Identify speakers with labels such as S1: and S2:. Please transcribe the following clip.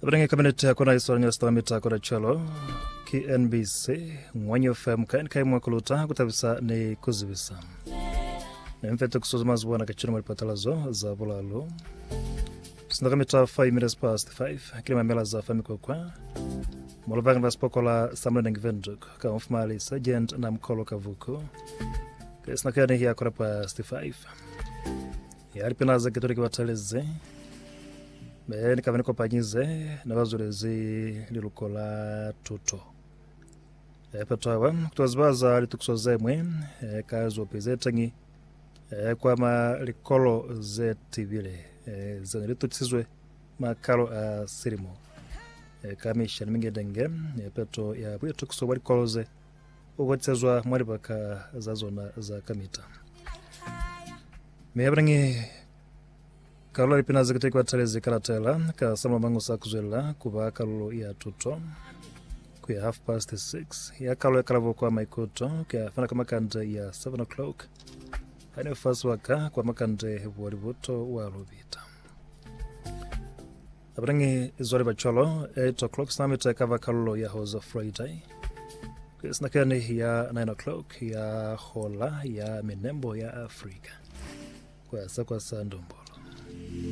S1: Abrangi kabinete kuna historia stamita kuna chalo KNBC mwanyo FM kai mwakuluta kutabisa ni kuzibisa. Mfete kusuzuma zwana kachino malipatalazo za bulalo. Sinakamita 5 minutes past 5 kilima mela za famiko kwa. Molobanga vasporkola samlena ngivenduk ka mfumali sergeant na mkolo kavuko. Sinakani hiya kura past 5. Yaripinaza kitori kiwataleze. Ni kaveniko panyize na wazurezi lilukola tuto. Patawa kutuwazibaza litukusozemwe kazo pezetangi kwa ma likolo zetivile zanilitutisizwe makalo a sirimo kamisha mingi denge peto ya bwetu kusoba likolo ze ugotsezwa mwaribaka za zona za kamita mebrangi Karola lipinaza kitekwa talezi karatela ka sama mango sakuzela kuba karulo ya tuto kuya 6:30 ya karulo ya kalavo kwa maikoto kuya fana kama kande ya 7 o'clock hane fasi waka kwa makande waributo wa rubita abrangi zori bacholo 8 o'clock snamita kava karulo ya hoza Friday kuya snakani ya 9 o'clock ya hola ya minembo ya Afrika kwa sakwa sandombo